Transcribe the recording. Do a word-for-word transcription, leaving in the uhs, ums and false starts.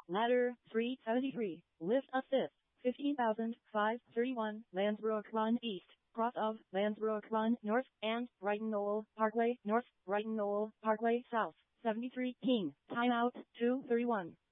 Ladder three seventy-three. Lift assist. fifteen thousand five hundred thirty-one. Landsbrook Run East. Cross of Landsbrook Run North and Brighton Knoll Parkway North. Brighton Knoll Parkway South. seventy-three. King. Timeout two thirty-one.